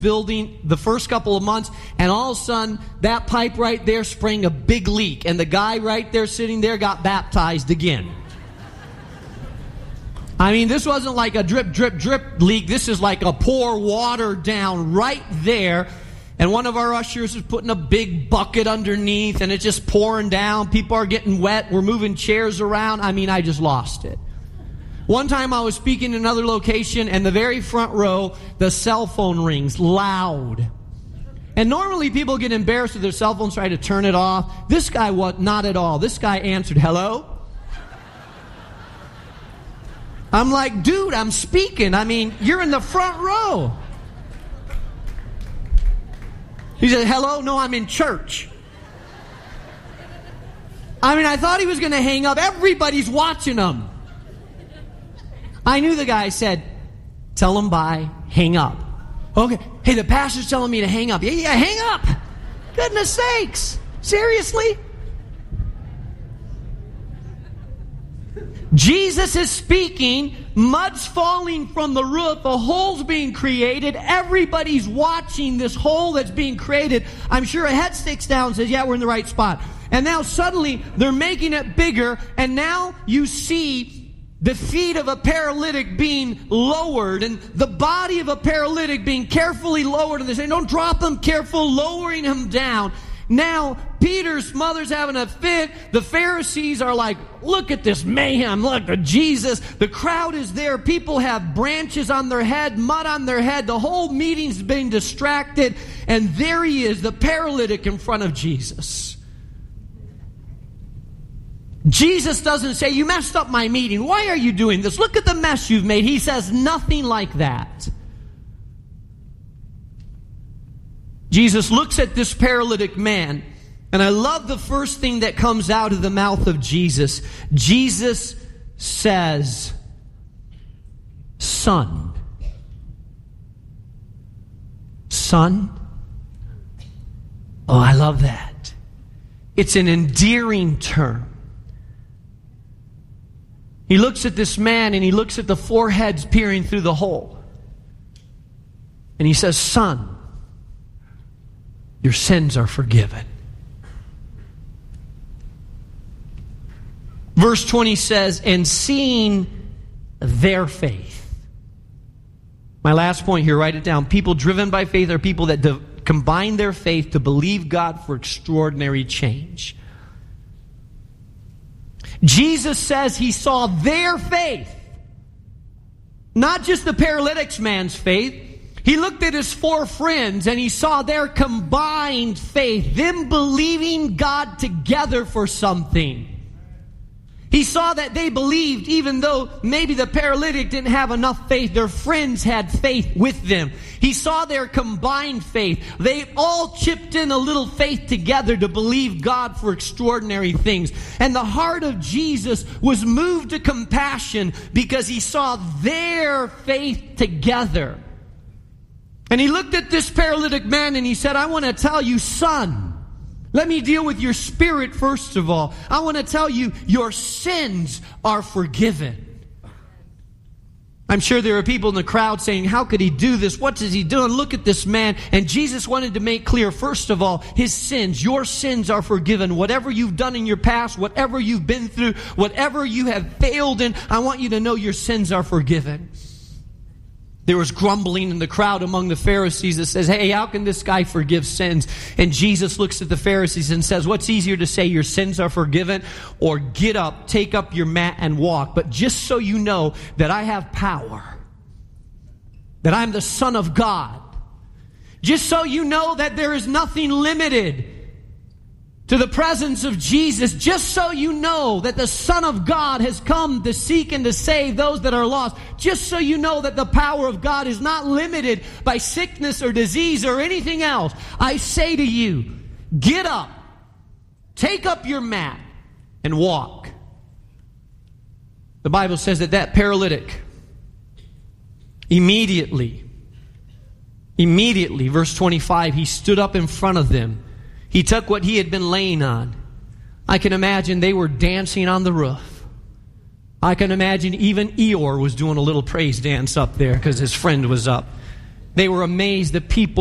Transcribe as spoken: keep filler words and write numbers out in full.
building the first couple of months, and all of a sudden that pipe right there sprang a big leak, and the guy right there sitting there got baptized again. I mean, this wasn't like a drip, drip, drip leak. This is like a pour water down right there. And one of our ushers is putting a big bucket underneath, and it's just pouring down. People are getting wet. We're moving chairs around. I mean, I just lost it. One time I was speaking in another location, and the very front row, the cell phone rings loud. And normally people get embarrassed with their cell phones, try to turn it off. This guy, what? Not at all. This guy answered, "Hello?" I'm like, dude, I'm speaking. I mean, you're in the front row. He said, "Hello? No, I'm in church." I mean, I thought he was going to hang up. Everybody's watching him. I knew the guy said, "Tell him bye, hang up." Okay. Hey, the pastor's telling me to hang up. Yeah, yeah, hang up. Goodness sakes. Seriously? Jesus is speaking, mud's falling from the roof, a hole's being created, everybody's watching this hole that's being created. I'm sure a head sticks down and says, "Yeah, we're in the right spot." And now suddenly they're making it bigger, and now you see the feet of a paralytic being lowered and the body of a paralytic being carefully lowered. And they say, "Don't drop him, careful, lowering him down." Now, Peter's mother's having a fit. The Pharisees are like, "Look at this mayhem. Look at Jesus." The crowd is there. People have branches on their head, mud on their head. The whole meeting's being distracted. And there he is, the paralytic in front of Jesus. Jesus doesn't say, "You messed up my meeting. Why are you doing this? Look at the mess you've made." He says nothing like that. Jesus looks at this paralytic man, and I love the first thing that comes out of the mouth of Jesus. Jesus says, "Son." Son? Oh, I love that. It's an endearing term. He looks at this man, and he looks at the four heads peering through the hole. And he says, "Son, your sins are forgiven." Verse twenty says, "And seeing their faith." My last point here, write it down. People driven by faith are people that de- combine their faith to believe God for extraordinary change. Jesus says he saw their faith. Not just the paralytic man's faith. He looked at his four friends and he saw their combined faith, them believing God together for something. He saw that they believed even though maybe the paralytic didn't have enough faith, their friends had faith with them. He saw their combined faith. They all chipped in a little faith together to believe God for extraordinary things. And the heart of Jesus was moved to compassion because he saw their faith together. And he looked at this paralytic man and he said, "I want to tell you, son, let me deal with your spirit first of all. I want to tell you, your sins are forgiven." I'm sure there are people in the crowd saying, "How could he do this? What is he doing? Look at this man." And Jesus wanted to make clear, first of all, his sins, your sins are forgiven. Whatever you've done in your past, whatever you've been through, whatever you have failed in, I want you to know your sins are forgiven. There was grumbling in the crowd among the Pharisees that says, "Hey, how can this guy forgive sins?" And Jesus looks at the Pharisees and says, "What's easier to say, your sins are forgiven, or get up, take up your mat and walk? But just so you know that I have power, that I'm the Son of God, just so you know that there is nothing limited to the presence of Jesus, just so you know that the Son of God has come to seek and to save those that are lost, just so you know that the power of God is not limited by sickness or disease or anything else, I say to you, get up, take up your mat, and walk." The Bible says that that paralytic immediately, immediately, verse twenty-five, he stood up in front of them. He took what he had been laying on. I can imagine they were dancing on the roof. I can imagine even Eeyore was doing a little praise dance up there because his friend was up. They were amazed that people